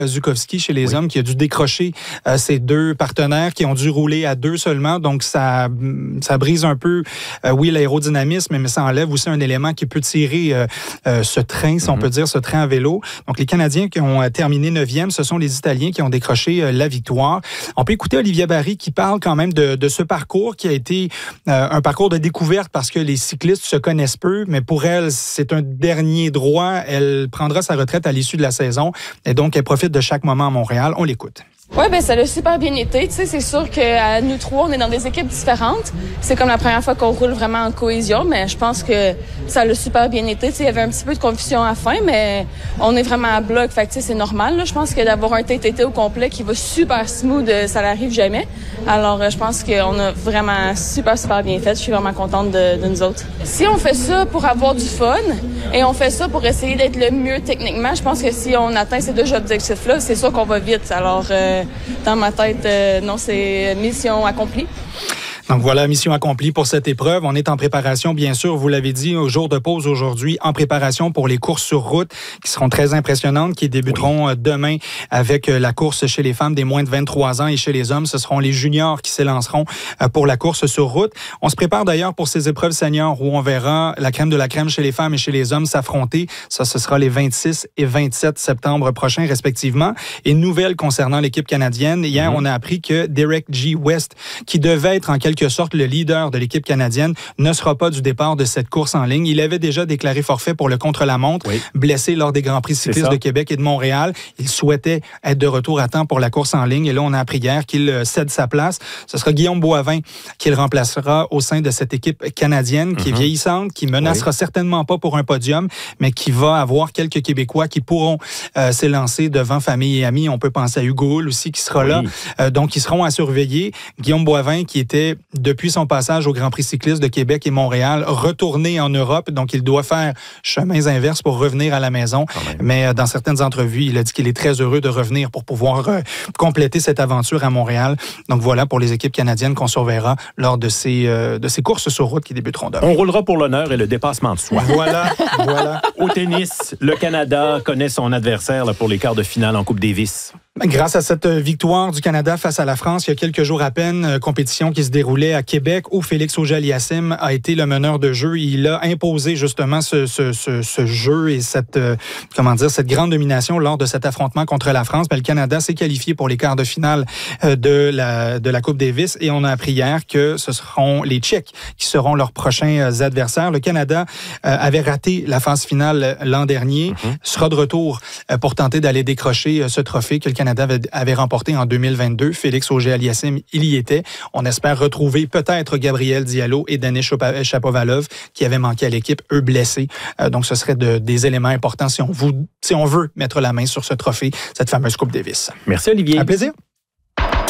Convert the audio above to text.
Zukowski chez les hommes qui a dû décrocher ses deux partenaires qui ont dû rouler à deux seulement. Donc, ça brise un peu, l'aérodynamisme, mais ça enlève aussi un élément qui peut tirer ce train, si on peut dire, ce train à vélo. Donc, les Canadiens qui ont terminé 9e, ce sont les Italiens qui ont décroché la victoire. On peut écouter Olivia Barry qui parle quand même de ce parcours qui a été un parcours de découverte parce que les cyclistes se connaissent peu, mais pour elle, c'est un dernier droit. Elle prendra sa retraite à l'issue de la saison et donc elle profite de chaque moment à Montréal. On l'écoute. Oui, ça a super bien été. Tu sais, c'est sûr que nous trois, on est dans des équipes différentes. C'est comme la première fois qu'on roule vraiment en cohésion, mais je pense que ça a super bien été. Tu sais, il y avait un petit peu de confusion à la fin, mais on est vraiment à bloc. Fait que, tu sais, c'est normal, là. Je pense que d'avoir un TTT au complet qui va super smooth, ça n'arrive jamais. Alors, je pense qu'on a vraiment super bien fait. Je suis vraiment contente de nous autres. Si on fait ça pour avoir du fun et on fait ça pour essayer d'être le mieux techniquement, je pense que si on atteint ces deux objectifs-là, c'est sûr qu'on va vite. Alors, dans ma tête, non, c'est mission accomplie. Donc voilà, mission accomplie pour cette épreuve. On est en préparation, bien sûr, vous l'avez dit, au jour de pause aujourd'hui, en préparation pour les courses sur route qui seront très impressionnantes, qui débuteront demain avec la course chez les femmes des moins de 23 ans et chez les hommes, ce seront les juniors qui s'élanceront pour la course sur route. On se prépare d'ailleurs pour ces épreuves seniors où on verra la crème de la crème chez les femmes et chez les hommes s'affronter. Ça, ce sera les 26 et 27 septembre prochains, respectivement. Et nouvelle concernant l'équipe canadienne. Hier, on a appris que Derek G. West, qui devait être en quelque sorte le leader de l'équipe canadienne, ne sera pas du départ de cette course en ligne. Il avait déjà déclaré forfait pour le contre-la-montre, blessé lors des Grands Prix cyclistes de Québec et de Montréal. Il souhaitait être de retour à temps pour la course en ligne. Et là, on a appris hier qu'il cède sa place. Ce sera Guillaume Boivin qui le remplacera au sein de cette équipe canadienne qui est vieillissante, qui menacera certainement pas pour un podium, mais qui va avoir quelques Québécois qui pourront s'élancer devant famille et amis. On peut penser à Hugo Hull aussi qui sera là. Donc, ils seront à surveiller. Guillaume Boivin qui était depuis son passage au Grand Prix cycliste de Québec et Montréal, retourné en Europe. Donc, il doit faire chemins inverses pour revenir à la maison. Mais dans certaines entrevues, il a dit qu'il est très heureux de revenir pour pouvoir compléter cette aventure à Montréal. Donc, voilà pour les équipes canadiennes qu'on surveillera lors de ces courses sur route qui débuteront demain. On roulera pour l'honneur et le dépassement de soi. Voilà. Au tennis, le Canada connaît son adversaire pour les quarts de finale en Coupe Davis. Grâce à cette victoire du Canada face à la France, il y a quelques jours à peine, compétition qui se déroulait à Québec où Félix Auger-Aliassime a été le meneur de jeu. Il a imposé justement ce jeu et cette grande domination lors de cet affrontement contre la France. Mais le Canada s'est qualifié pour les quarts de finale de la Coupe Davis et on a appris hier que ce seront les Tchèques qui seront leurs prochains adversaires. Le Canada avait raté la phase finale l'an dernier, sera de retour pour tenter d'aller décrocher ce trophée que le Canada avait remporté en 2022. Félix Auger-Aliassime, il y était. On espère retrouver peut-être Gabriel Diallo et Denis Shapovalov qui avaient manqué à l'équipe, eux blessés. Donc, ce serait des éléments importants si on veut mettre la main sur ce trophée, cette fameuse Coupe Davis. Merci, Olivier. Un plaisir.